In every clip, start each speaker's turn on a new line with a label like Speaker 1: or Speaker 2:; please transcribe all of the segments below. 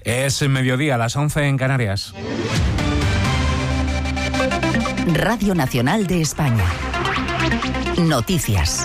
Speaker 1: Es mediodía, las 11 en Canarias.
Speaker 2: Radio Nacional de España. Noticias.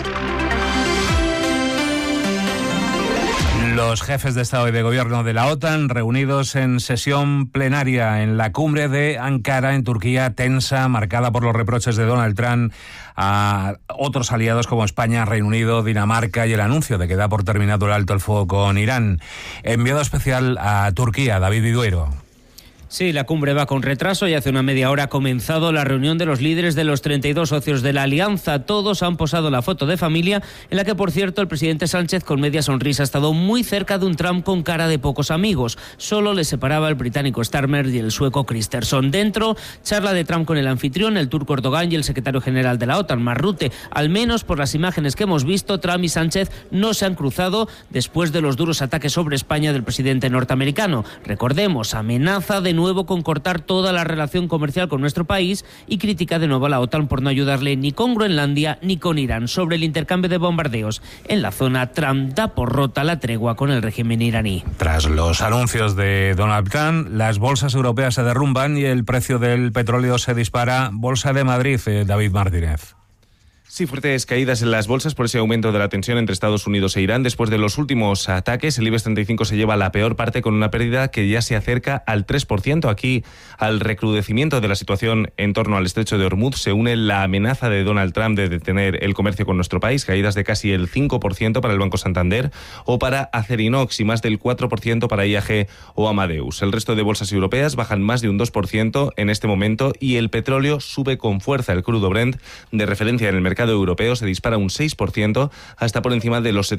Speaker 1: Los jefes de Estado y de Gobierno de la OTAN reunidos en sesión plenaria en la cumbre de Ankara, en Turquía, tensa, marcada por los reproches de Donald Trump a otros aliados como España, Reino Unido, Dinamarca y el anuncio de que da por terminado el alto el fuego con Irán. Enviado especial a Turquía, David Viduero.
Speaker 3: Sí, la cumbre va con retraso y hace una media hora ha comenzado la reunión de los líderes de los 32 socios de la alianza. Todos han posado la foto de familia en la que, por cierto, el presidente Sánchez con media sonrisa ha estado muy cerca de un Trump con cara de pocos amigos. Solo le separaba el británico Starmer y el sueco Kristersson. Dentro, charla de Trump con el anfitrión, el turco Erdogan y el secretario general de la OTAN, Mark Rutte. Al menos por las imágenes que hemos visto, Trump y Sánchez no se han cruzado después de los duros ataques sobre España del presidente norteamericano. Recordemos, amenaza de nuevo con cortar toda la relación comercial con nuestro país y critica de nuevo a la OTAN por no ayudarle ni con Groenlandia ni con Irán. Sobre el intercambio de bombardeos en la zona, Trump da por rota la tregua con el régimen iraní.
Speaker 1: Tras los anuncios de Donald Trump, las bolsas europeas se derrumban y el precio del petróleo se dispara. Bolsa de Madrid, David Martínez.
Speaker 4: Sí, fuertes caídas en las bolsas por ese aumento de la tensión entre Estados Unidos e Irán. Después de los últimos ataques, el IBEX 35 se lleva la peor parte con una pérdida que ya se acerca al 3%. Aquí, al recrudecimiento de la situación en torno al estrecho de Hormuz, se une la amenaza de Donald Trump de detener el comercio con nuestro país, caídas de casi el 5% para el Banco Santander o para Acerinox y más del 4% para IAG o Amadeus. El resto de bolsas europeas bajan más de un 2% en este momento y el petróleo sube con fuerza. El crudo Brent, de referencia en el mercado europeo, se dispara un 6% hasta por encima de los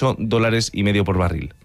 Speaker 4: $78.50 por barril.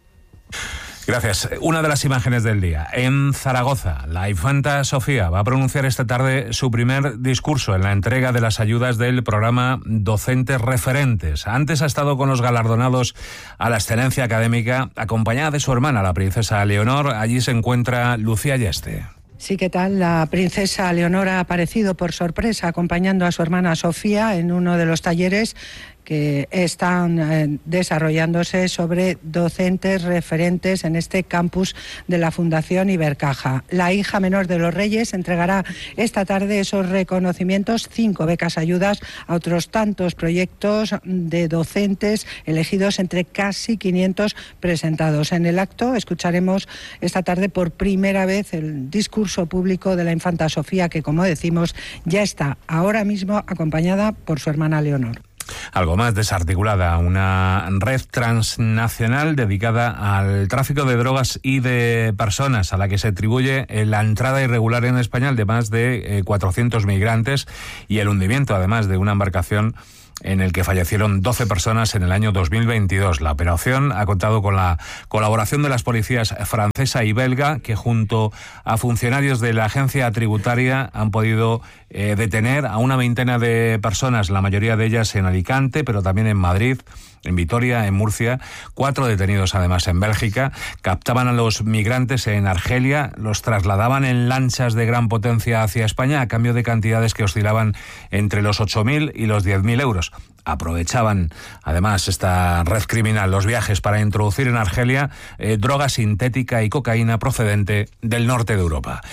Speaker 1: Gracias. Una de las imágenes del día. En Zaragoza, la infanta Sofía va a pronunciar esta tarde su primer discurso en la entrega de las ayudas del programa Docentes Referentes. Antes ha estado con los galardonados a la excelencia académica, acompañada de su hermana, la princesa Leonor. Allí se encuentra Lucía Yeste.
Speaker 5: Sí, ¿qué tal? La princesa Leonor ha aparecido por sorpresa acompañando a su hermana Sofía en uno de los talleres que están desarrollándose sobre docentes referentes en este campus de la Fundación Ibercaja. La hija menor de los Reyes entregará esta tarde esos reconocimientos, 5 becas ayudas a otros tantos proyectos de docentes elegidos entre casi 500 presentados. En el acto escucharemos esta tarde por primera vez el discurso público de la infanta Sofía, que, como decimos, ya está ahora mismo acompañada por su hermana Leonor.
Speaker 1: Algo más desarticulada, una red transnacional dedicada al tráfico de drogas y de personas, a la que se atribuye la entrada irregular en España de más de 400 migrantes y el hundimiento, además, de una embarcación en el que fallecieron 12 personas en el año 2022. La operación ha contado con la colaboración de las policías francesa y belga, que junto a funcionarios de la agencia tributaria han podido detener a una veintena de personas, la mayoría de ellas en Alicante, pero también en Madrid, en Vitoria, en Murcia. 4 detenidos además en Bélgica. Captaban a los migrantes en Argelia, los trasladaban en lanchas de gran potencia hacia España a cambio de cantidades que oscilaban entre los 8.000 y los 10.000 euros. Aprovechaban además esta red criminal los viajes para introducir en Argelia droga sintética y cocaína procedente del norte de Europa.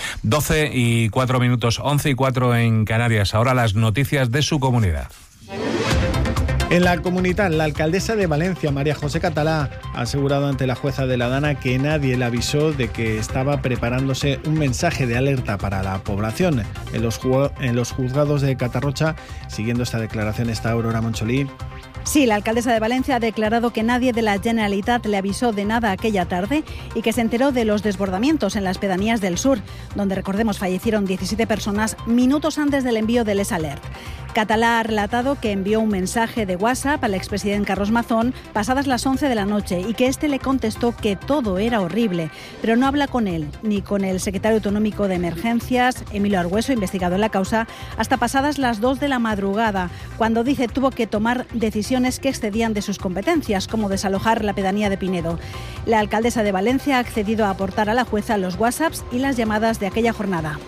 Speaker 1: 12:04, 11:04 en Canarias. Ahora las noticias de su comunidad.
Speaker 6: En la Comunitat, la alcaldesa de Valencia, María José Catalá, ha asegurado ante la jueza de la Dana que nadie le avisó de que estaba preparándose un mensaje de alerta para la población. En los juzgados de Catarrocha, siguiendo esta declaración, está Aurora Moncholí.
Speaker 7: Sí, la alcaldesa de Valencia ha declarado que nadie de la Generalitat le avisó de nada aquella tarde y que se enteró de los desbordamientos en las pedanías del sur, donde, recordemos, fallecieron 17 personas minutos antes del envío del S-Alert. Catalá ha relatado que envió un mensaje de WhatsApp al expresidente Carlos Mazón pasadas las 11 de la noche y que éste le contestó que todo era horrible, pero no habla con él ni con el secretario autonómico de Emergencias, Emilio Argüeso, investigado en la causa, hasta pasadas las 2 de la madrugada, cuando dice tuvo que tomar decisiones que excedían de sus competencias, como desalojar la pedanía de Pinedo. La alcaldesa de Valencia ha accedido a aportar a la jueza los WhatsApps y las llamadas de aquella jornada.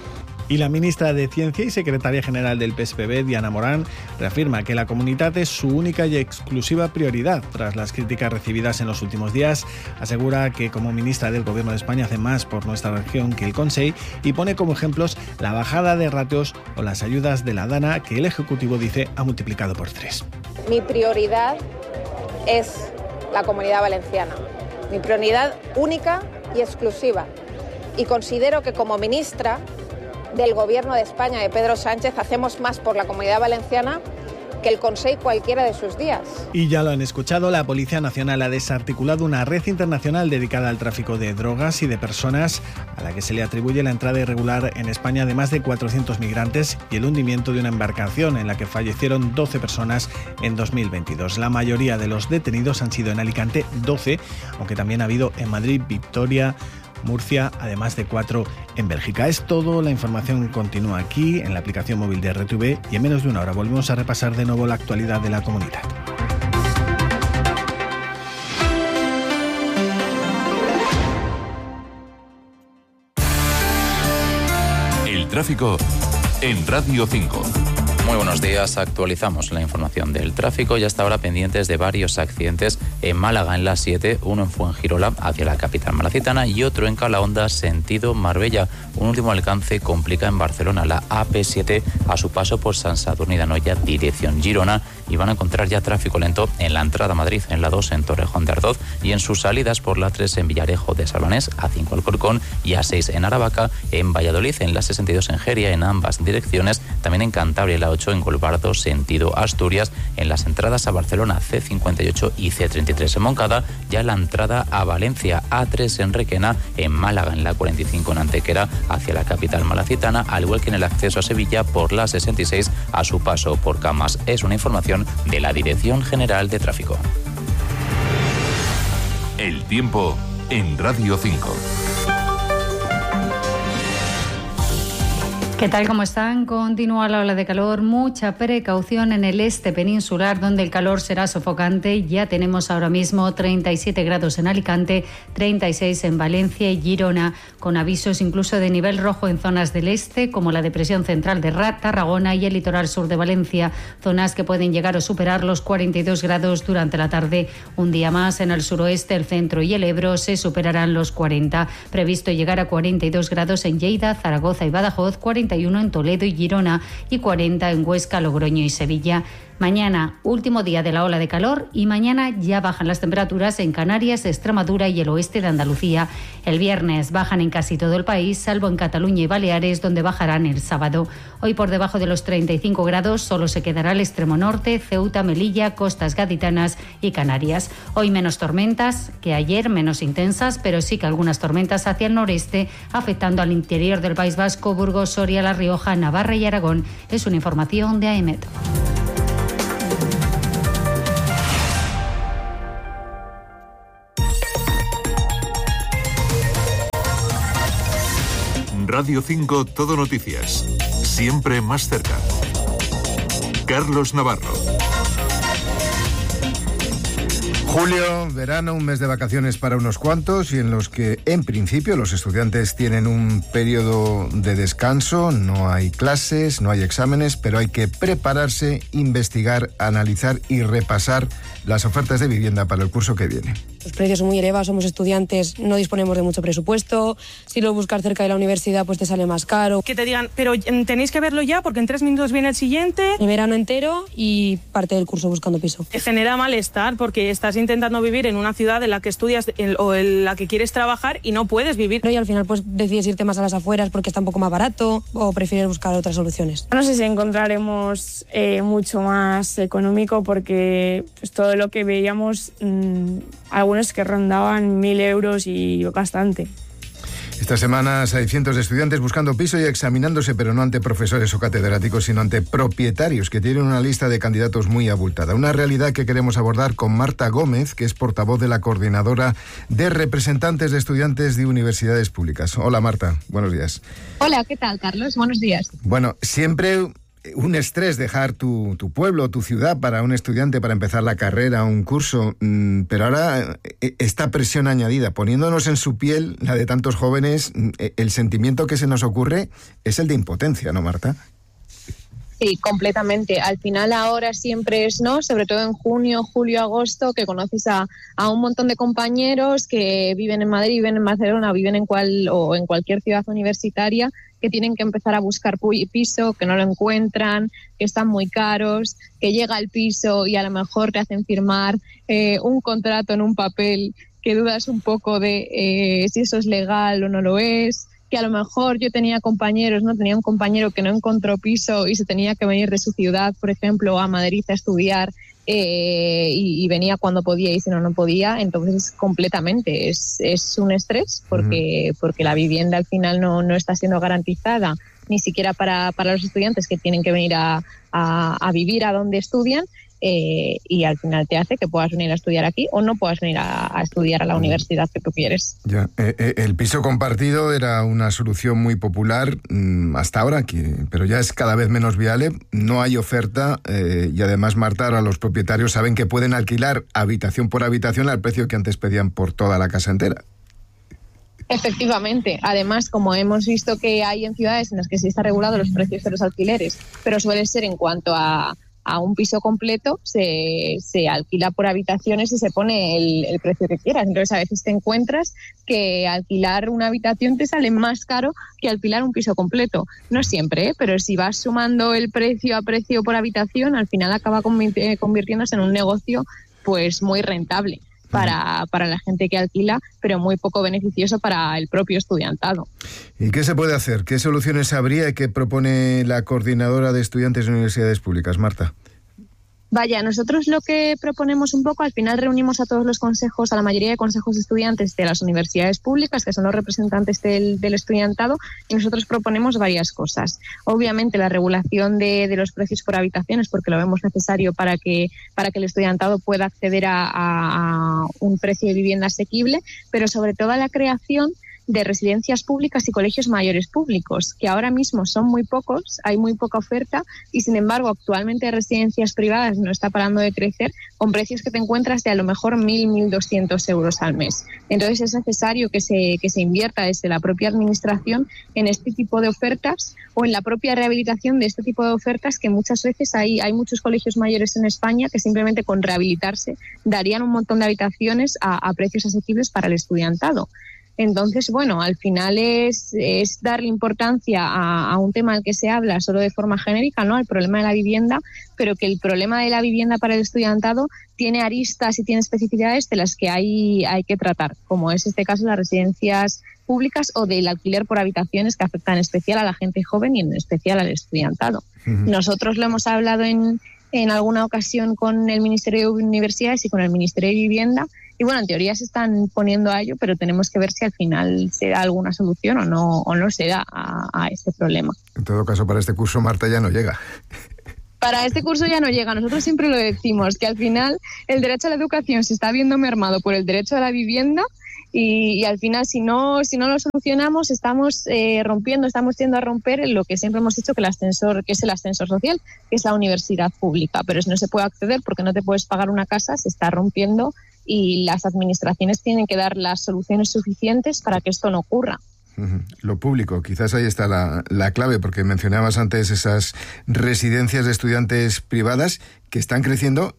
Speaker 6: Y la ministra de Ciencia y secretaria general del PSPB, Diana Morán, reafirma que la comunitat es su única y exclusiva prioridad. Tras las críticas recibidas en los últimos días, asegura que como ministra del Gobierno de España hace más por nuestra región que el Consell y pone como ejemplos la bajada de ratios o las ayudas de la DANA que el Ejecutivo dice ha multiplicado por 3.
Speaker 8: Mi prioridad es la Comunidad Valenciana, mi prioridad única y exclusiva. Y considero que como ministra del Gobierno de España de Pedro Sánchez hacemos más por la Comunidad Valenciana que el Consell cualquiera de sus días.
Speaker 6: Y ya lo han escuchado, la Policía Nacional ha desarticulado una red internacional dedicada al tráfico de drogas y de personas, a la que se le atribuye la entrada irregular en España de más de 400 migrantes y el hundimiento de una embarcación en la que fallecieron 12 personas en 2022. La mayoría de los detenidos han sido en Alicante, 12, aunque también ha habido en Madrid, Vitoria, Murcia, además de 4 en Bélgica. Es todo, la información continúa aquí en la aplicación móvil de RTV y en menos de una hora volvemos a repasar de nuevo la actualidad de la comunidad.
Speaker 9: El tráfico en Radio 5.
Speaker 10: Muy buenos días, actualizamos la información del tráfico y hasta ahora pendientes de varios accidentes en Málaga en la 7, uno en Fuengirola hacia la capital malacitana y otro en Calahonda sentido Marbella. Un último alcance complica en Barcelona la AP7 a su paso por Sant Sadurní d'Anoia dirección Girona y van a encontrar ya tráfico lento en la entrada a Madrid en la 2 en Torrejón de Ardoz y en sus salidas por la 3 en Villarejo de Salvanés, A5 Alcorcón y A6 en Aravaca, en Valladolid en la 62 en Jeria en ambas direcciones, también en Cantabria la 8 en Golbardo sentido Asturias, en las entradas a Barcelona C58 y C33 en Moncada, ya la entrada a Valencia A3 en Requena, en Málaga en la 45 en Antequera hacia la capital malacitana, al igual que en el acceso a Sevilla por la 66 a su paso por Camas. Es una información de la Dirección General de Tráfico.
Speaker 9: El tiempo en Radio 5.
Speaker 11: ¿Qué tal? ¿Cómo están? Continúa la ola de calor. Mucha precaución en el este peninsular, donde el calor será sofocante. Ya tenemos ahora mismo 37 grados en Alicante, 36 en Valencia y Girona, con avisos incluso de nivel rojo en zonas del este, como la depresión central de Tarragona y el litoral sur de Valencia, zonas que pueden llegar a superar los 42 grados durante la tarde. Un día más en el suroeste, el centro y el Ebro se superarán los 40. Previsto llegar a 42 grados en Lleida, Zaragoza y Badajoz, 41 en Toledo y Girona y 40 en Huesca, Logroño y Sevilla. Mañana, último día de la ola de calor y mañana ya bajan las temperaturas en Canarias, Extremadura y el oeste de Andalucía. El viernes bajan en casi todo el país, salvo en Cataluña y Baleares, donde bajarán el sábado. Hoy por debajo de los 35 grados solo se quedará el extremo norte, Ceuta, Melilla, costas gaditanas y Canarias. Hoy menos tormentas que ayer, menos intensas, pero sí que algunas tormentas hacia el noreste, afectando al interior del País Vasco, Burgos, Soria, La Rioja, Navarra y Aragón. Es una información de AEMET.
Speaker 9: Radio 5 Todo Noticias. Siempre más cerca. Carlos Navarro.
Speaker 12: Julio, verano, un mes de vacaciones para unos cuantos y en los que, en principio, los estudiantes tienen un periodo de descanso, no hay clases, no hay exámenes, pero hay que prepararse, investigar, analizar y repasar las ofertas de vivienda para el curso que viene.
Speaker 13: Los precios son muy elevados, somos estudiantes, no disponemos de mucho presupuesto. Si lo buscas cerca de la universidad, pues te sale más caro.
Speaker 14: Que te digan, pero tenéis que verlo ya porque en 3 minutos viene el siguiente.
Speaker 13: El verano entero y parte del curso buscando piso.
Speaker 14: Te genera malestar porque estás intentando vivir en una ciudad en la que estudias o en la que quieres trabajar y no puedes vivir.
Speaker 13: Y al final pues decides irte más a las afueras porque está un poco más barato o prefieres buscar otras soluciones.
Speaker 15: No sé si encontraremos mucho más económico porque pues, todo lo que veíamos... algunos que rondaban 1.000 euros y bastante.
Speaker 12: Estas semanas hay cientos de estudiantes buscando piso y examinándose, pero no ante profesores o catedráticos, sino ante propietarios que tienen una lista de candidatos muy abultada. Una realidad que queremos abordar con Marta Gómez, que es portavoz de la Coordinadora de Representantes de Estudiantes de Universidades Públicas. Hola Marta, buenos días.
Speaker 16: Hola, ¿qué tal, Carlos? Buenos días.
Speaker 12: Bueno, siempre un estrés dejar tu pueblo, tu ciudad para un estudiante para empezar la carrera, un curso, pero ahora esta presión añadida, poniéndonos en su piel, la de tantos jóvenes, el sentimiento que se nos ocurre es el de impotencia, ¿no, Marta?
Speaker 16: Sí, completamente. Al final ahora siempre es no, sobre todo en junio, julio, agosto, que conoces a un montón de compañeros que viven en Madrid, viven en Barcelona, viven en cualquier ciudad universitaria, que tienen que empezar a buscar piso, que no lo encuentran, que están muy caros, que llega el piso y a lo mejor te hacen firmar un contrato en un papel que dudas un poco de si eso es legal o no lo es, que a lo mejor yo tenía un compañero que no encontró piso y se tenía que venir de su ciudad, por ejemplo, a Madrid a estudiar, y venía cuando podía y si no podía. Entonces completamente es un estrés porque la vivienda al final no está siendo garantizada ni siquiera para los estudiantes que tienen que venir a vivir a donde estudian, y al final te hace que puedas venir a estudiar aquí o no puedas venir a estudiar a la universidad que tú quieres.
Speaker 12: Ya, el piso compartido era una solución muy popular hasta ahora, pero ya es cada vez menos viable, no hay oferta, y además, Marta, ahora los propietarios saben que pueden alquilar habitación por habitación al precio que antes pedían por toda la casa entera.
Speaker 16: Efectivamente. Además, como hemos visto que hay en ciudades en las que sí está regulado los precios de los alquileres, pero suele ser en cuanto a un piso completo, se alquila por habitaciones y se pone el precio que quieras. Entonces a veces te encuentras que alquilar una habitación te sale más caro que alquilar un piso completo. No siempre, pero si vas sumando el precio a precio por habitación, al final acaba convirtiéndose en un negocio pues muy rentable para la gente que alquila, pero muy poco beneficioso para el propio estudiantado.
Speaker 12: ¿Y qué se puede hacer? ¿Qué soluciones habría y qué propone la Coordinadora de Estudiantes de Universidades Públicas, Marta?
Speaker 16: Vaya, nosotros lo que proponemos un poco, al final reunimos a todos los consejos, a la mayoría de consejos de estudiantes de las universidades públicas, que son los representantes del estudiantado, y nosotros proponemos varias cosas. Obviamente la regulación de los precios por habitaciones, porque lo vemos necesario para que el estudiantado pueda acceder a un precio de vivienda asequible, pero sobre todo a la creación de residencias públicas y colegios mayores públicos, que ahora mismo son muy pocos, hay muy poca oferta, y sin embargo actualmente residencias privadas no está parando de crecer, con precios que te encuentras de a lo mejor 1.200 euros al mes. Entonces es necesario que se invierta desde la propia administración en este tipo de ofertas, o en la propia rehabilitación de este tipo de ofertas, que muchas veces hay muchos colegios mayores en España que simplemente con rehabilitarse darían un montón de habitaciones a precios asequibles para el estudiantado. Entonces, bueno, al final es darle importancia a un tema al que se habla solo de forma genérica, ¿no?, al problema de la vivienda, pero que el problema de la vivienda para el estudiantado tiene aristas y tiene especificidades de las que hay que tratar, como es este caso las residencias públicas o del alquiler por habitaciones, que afectan en especial a la gente joven y en especial al estudiantado. Nosotros lo hemos hablado en alguna ocasión con el Ministerio de Universidades y con el Ministerio de Vivienda, y bueno, en teoría se están poniendo a ello, pero tenemos que ver si al final se da alguna solución o no se da a este problema.
Speaker 12: En todo caso, para este curso, Marta, ya no llega.
Speaker 16: Para este curso ya no llega. Nosotros siempre lo decimos, que al final el derecho a la educación se está viendo mermado por el derecho a la vivienda, y al final si no lo solucionamos estamos rompiendo, estamos yendo a romper lo que siempre hemos dicho que es el ascensor social, que es la universidad pública, pero no se puede acceder porque no te puedes pagar una casa, se está rompiendo, y las administraciones tienen que dar las soluciones suficientes para que esto no ocurra.
Speaker 12: Lo público, quizás ahí está la clave, porque mencionabas antes esas residencias de estudiantes privadas que están creciendo,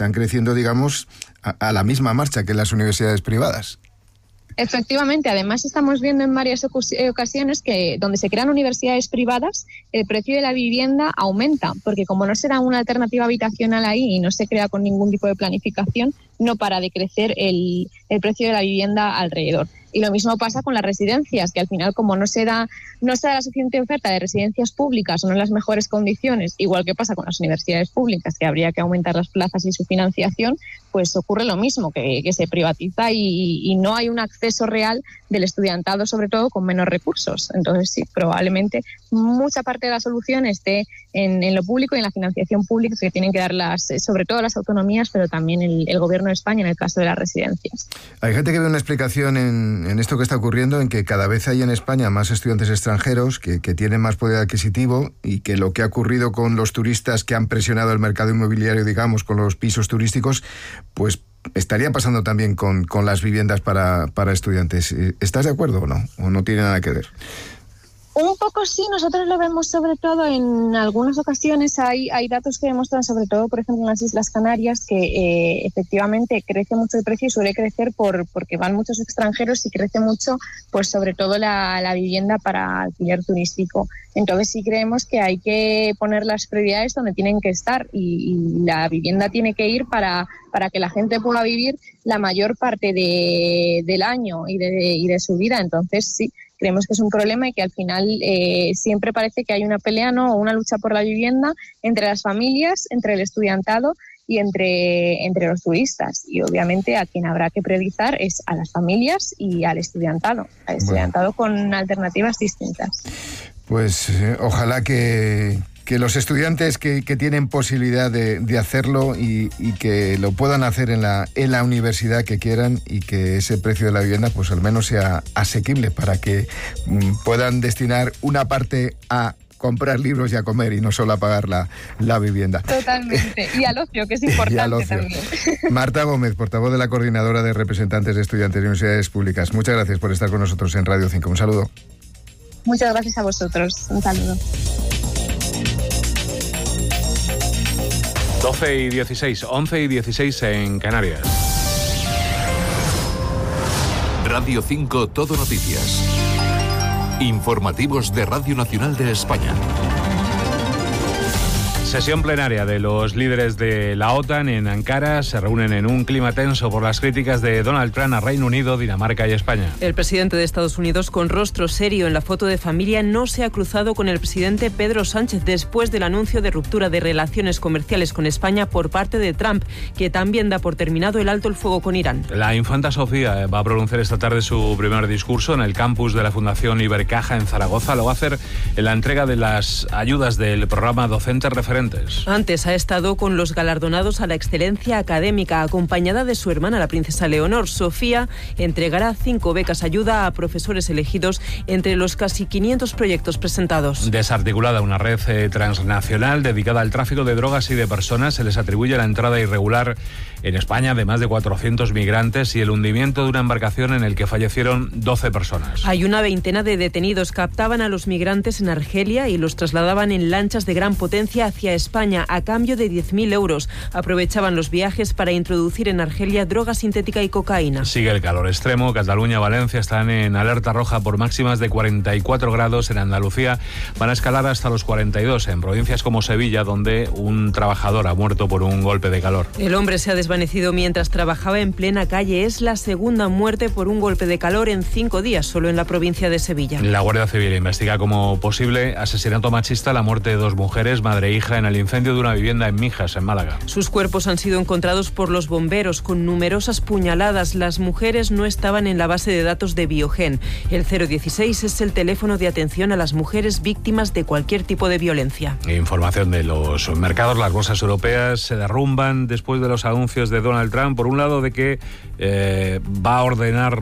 Speaker 12: digamos, a la misma marcha que las universidades privadas.
Speaker 16: Efectivamente, además estamos viendo en varias ocasiones que donde se crean universidades privadas, el precio de la vivienda aumenta, porque como no se da una alternativa habitacional ahí y no se crea con ningún tipo de planificación, no para de crecer el precio de la vivienda alrededor. Y lo mismo pasa con las residencias, que al final, como no se da la suficiente oferta de residencias públicas o no en las mejores condiciones, igual que pasa con las universidades públicas, que habría que aumentar las plazas y su financiación, pues ocurre lo mismo, que se privatiza y no hay un acceso real del estudiantado, sobre todo con menos recursos. Entonces sí, probablemente mucha parte de la solución esté en lo público y en la financiación pública, que tienen que dar sobre todo las autonomías, pero también el gobierno Gobierno de España en el caso de las residencias.
Speaker 12: Hay gente que ve una explicación en esto que está ocurriendo, en que cada vez hay en España más estudiantes extranjeros que tienen más poder adquisitivo, y que lo que ha ocurrido con los turistas que han presionado el mercado inmobiliario, digamos, con los pisos turísticos, pues estaría pasando también con las viviendas para estudiantes. ¿Estás de acuerdo o no? ¿O no tiene nada que ver?
Speaker 16: Un poco sí, nosotros lo vemos sobre todo en algunas ocasiones. Hay datos que demuestran, sobre todo, por ejemplo, en las Islas Canarias, que efectivamente crece mucho el precio y suele crecer porque van muchos extranjeros, y crece mucho, pues sobre todo la vivienda para alquiler turístico. Entonces sí creemos que hay que poner las prioridades donde tienen que estar, y la vivienda tiene que ir para que la gente pueda vivir la mayor parte del año y de su vida. Entonces sí, creemos que es un problema, y que al final siempre parece que hay una pelea, ¿no?, o una lucha por la vivienda entre las familias, entre el estudiantado y entre los turistas. Y obviamente a quien habrá que priorizar es a las familias y al estudiantado con alternativas distintas.
Speaker 12: Pues ojalá que los estudiantes que tienen posibilidad de hacerlo y que lo puedan hacer en la universidad que quieran, y que ese precio de la vivienda pues al menos sea asequible, para que puedan destinar una parte a comprar libros y a comer, y no solo a pagar la vivienda.
Speaker 16: Totalmente. Y al ocio, que es importante también.
Speaker 12: Marta Gómez, portavoz de la Coordinadora de Representantes de Estudiantes de Universidades Públicas. Muchas gracias por estar con nosotros en Radio 5. Un saludo.
Speaker 16: Muchas gracias a vosotros. Un saludo.
Speaker 1: 12:16, 11:16 en Canarias.
Speaker 9: Radio 5 Todo Noticias. Informativos de Radio Nacional de España.
Speaker 1: Sesión plenaria de los líderes de la OTAN en Ankara. Se reúnen en un clima tenso por las críticas de Donald Trump a Reino Unido, Dinamarca y España.
Speaker 17: El presidente de Estados Unidos, con rostro serio en la foto de familia, no se ha cruzado con el presidente Pedro Sánchez después del anuncio de ruptura de relaciones comerciales con España por parte de Trump, que también da por terminado el alto el fuego con Irán.
Speaker 1: La infanta Sofía va a pronunciar esta tarde su primer discurso en el campus de la Fundación Ibercaja en Zaragoza. Lo va a hacer en la entrega de las ayudas del programa Docentes Referentes.
Speaker 17: Antes ha estado con los galardonados a la excelencia académica, acompañada de su hermana, la princesa Leonor. Sofía entregará 5 becas ayuda a profesores elegidos entre los casi 500 proyectos presentados.
Speaker 1: Desarticulada una red transnacional dedicada al tráfico de drogas y de personas. Se les atribuye la entrada irregular en España de más de 400 migrantes y el hundimiento de una embarcación en el que fallecieron 12 personas.
Speaker 17: Hay una veintena de detenidos. Captaban a los migrantes en Argelia y los trasladaban en lanchas de gran potencia hacia España a cambio de 10.000 euros. Aprovechaban los viajes para introducir en Argelia droga sintética y cocaína.
Speaker 1: Sigue el calor extremo. Cataluña, Valencia están en alerta roja por máximas de 44 grados. En Andalucía van a escalar hasta los 42. En provincias como Sevilla, donde un trabajador ha muerto por un golpe de calor.
Speaker 17: El hombre se ha desvanecido mientras trabajaba en plena calle. Es la segunda muerte por un golpe de calor en 5 días, solo en la provincia de Sevilla.
Speaker 1: La Guardia Civil investiga como posible asesinato machista la muerte de 2 mujeres, madre e hija, en el incendio de una vivienda en Mijas, en Málaga.
Speaker 17: Sus cuerpos han sido encontrados por los bomberos con numerosas puñaladas. Las mujeres no estaban en la base de datos de Biogen. El 016 es el teléfono de atención a las mujeres víctimas de cualquier tipo de violencia.
Speaker 1: Información de los mercados. Las bolsas europeas se derrumban después de los anuncios de Donald Trump, por un lado de que va a ordenar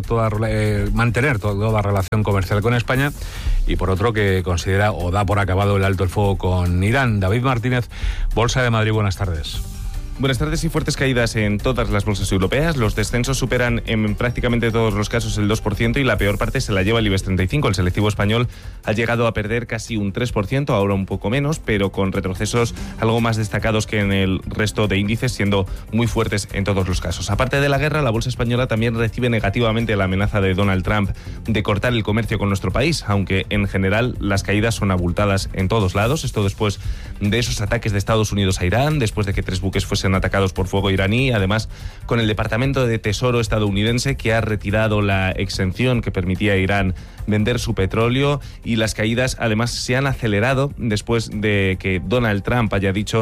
Speaker 1: mantener toda relación comercial con España, y por otro que considera o da por acabado el alto el fuego con Irán. David Martínez, Bolsa de Madrid, buenas tardes.
Speaker 4: Buenas tardes. Y fuertes caídas en todas las bolsas europeas. Los descensos superan en prácticamente todos los casos el 2% y la peor parte se la lleva el IBEX 35. El selectivo español ha llegado a perder casi un 3%, ahora un poco menos, pero con retrocesos algo más destacados que en el resto de índices, siendo muy fuertes en todos los casos. Aparte de la guerra, la bolsa española también recibe negativamente la amenaza de Donald Trump de cortar el comercio con nuestro país, aunque en general las caídas son abultadas en todos lados. Esto después de esos ataques de Estados Unidos a Irán, después de que 3 buques fuesen atacados por fuego iraní, además con el Departamento de Tesoro estadounidense que ha retirado la exención que permitía a Irán vender su petróleo, y las caídas además se han acelerado después de que Donald Trump haya dicho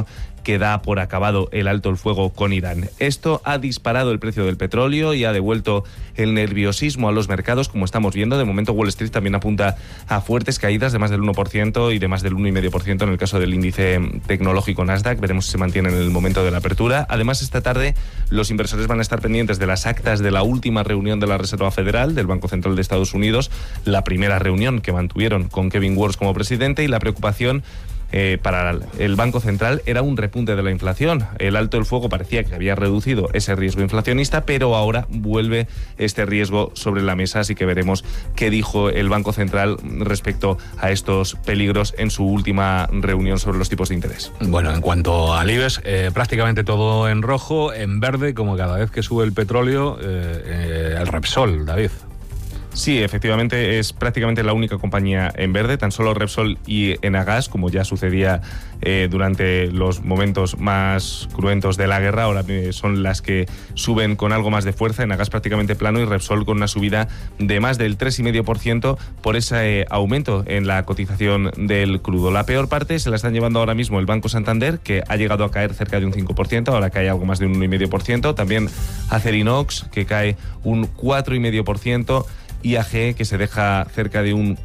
Speaker 4: que da por acabado el alto el fuego con Irán. Esto ha disparado el precio del petróleo y ha devuelto el nerviosismo a los mercados, como estamos viendo. De momento Wall Street también apunta a fuertes caídas de más del 1% y de más del 1,5% en el caso del índice tecnológico Nasdaq. Veremos si se mantiene en el momento de la apertura. Además, esta tarde los inversores van a estar pendientes de las actas de la última reunión de la Reserva Federal, del Banco Central de Estados Unidos, la primera reunión que mantuvieron con Kevin Warsh como presidente, y la preocupación para el Banco Central era un repunte de la inflación. El alto el fuego parecía que había reducido ese riesgo inflacionista, pero ahora vuelve este riesgo sobre la mesa, así que veremos qué dijo el Banco Central respecto a estos peligros en su última reunión sobre los tipos de interés.
Speaker 1: Bueno, en cuanto al IBEX, prácticamente todo en rojo, en verde, como cada vez que sube el petróleo, el Repsol, David.
Speaker 4: Sí, efectivamente es prácticamente la única compañía en verde, tan solo Repsol y Enagas, como ya sucedía durante los momentos más cruentos de la guerra, ahora son las que suben con algo más de fuerza. Enagas prácticamente plano y Repsol con una subida de más del 3,5% por ese aumento en la cotización del crudo. La peor parte se la están llevando ahora mismo el Banco Santander, que ha llegado a caer cerca de un 5%, ahora cae algo más de un 1,5%, también Acerinox, que cae un 4,5%, IAG, que se deja cerca de un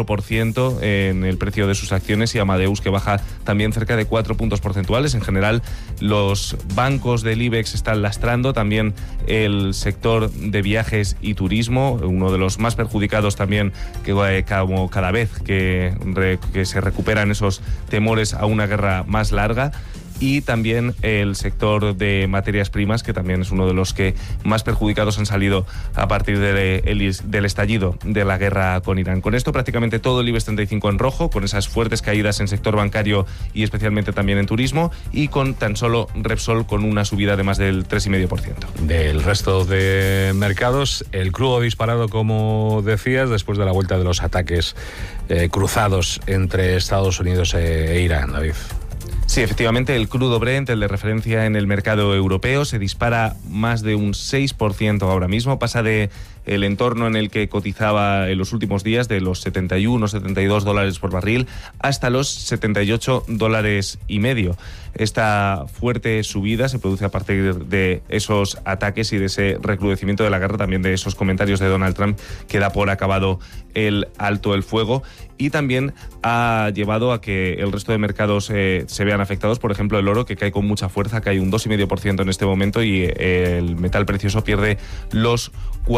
Speaker 4: 4% en el precio de sus acciones, y Amadeus, que baja también cerca de 4 puntos porcentuales. En general, los bancos del IBEX están lastrando, también el sector de viajes y turismo, uno de los más perjudicados también, que como cada vez que se recuperan esos temores a una guerra más larga. Y también el sector de materias primas, que también es uno de los que más perjudicados han salido a partir del estallido de la guerra con Irán. Con esto prácticamente todo el IBEX 35 en rojo, con esas fuertes caídas en sector bancario y especialmente también en turismo, y con tan solo Repsol con una subida de más del 3,5%.
Speaker 1: Del resto de mercados, el crudo disparado, como decías, después de la vuelta de los ataques cruzados entre Estados Unidos e Irán, David.
Speaker 4: Sí, efectivamente, el crudo Brent, el de referencia en el mercado europeo, se dispara más de un 6% ahora mismo, pasa de el entorno en el que cotizaba en los últimos días, de los 71 72 dólares por barril, hasta los 78 dólares y medio. Esta fuerte subida se produce a partir de esos ataques y de ese recrudecimiento de la guerra, también de esos comentarios de Donald Trump que da por acabado el alto el fuego, y también ha llevado a que el resto de mercados se vean afectados. Por ejemplo, el oro, que cae con mucha fuerza, cae un 2,5% en este momento, y el metal precioso pierde los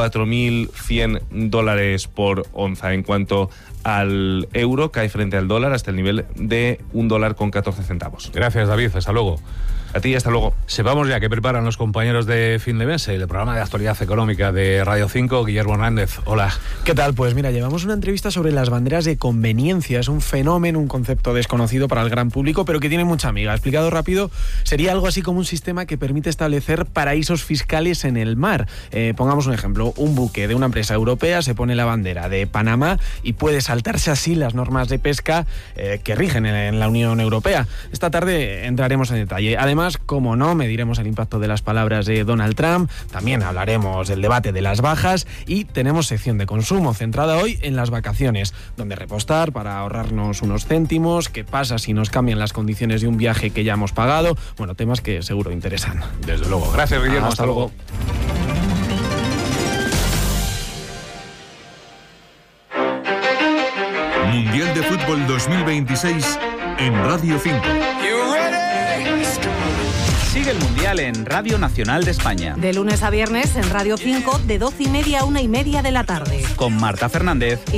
Speaker 4: 4.100 dólares por onza. En cuanto al euro, cae frente al dólar hasta el nivel de $1.14.
Speaker 1: Gracias, David. Hasta luego.
Speaker 4: A ti, hasta luego.
Speaker 1: Sepamos ya qué preparan los compañeros de Fin de Mes, el programa de actualidad económica de Radio 5. Guillermo Hernández, hola.
Speaker 18: ¿Qué tal? Pues mira, llevamos una entrevista sobre las banderas de conveniencia. Es un fenómeno, un concepto desconocido para el gran público, pero que tiene mucha amiga. Explicado rápido, sería algo así como un sistema que permite establecer paraísos fiscales en el mar. Pongamos un ejemplo, un buque de una empresa europea se pone la bandera de Panamá y puede saltarse así las normas de pesca que rigen en la Unión Europea. Esta tarde entraremos en detalle. Además, como no, mediremos el impacto de las palabras de Donald Trump, también hablaremos del debate de las bajas y tenemos sección de consumo centrada hoy en las vacaciones, donde repostar para ahorrarnos unos céntimos, qué pasa si nos cambian las condiciones de un viaje que ya hemos pagado, bueno, temas que seguro interesan.
Speaker 1: Desde luego. Gracias, Guillermo.
Speaker 18: Hasta luego.
Speaker 19: Mundial de Fútbol 2026 en Radio 5.
Speaker 20: Sigue el Mundial en Radio Nacional de España.
Speaker 21: De lunes a viernes en Radio 5, de 12:30 a 1:30 de la tarde.
Speaker 20: Con Marta Fernández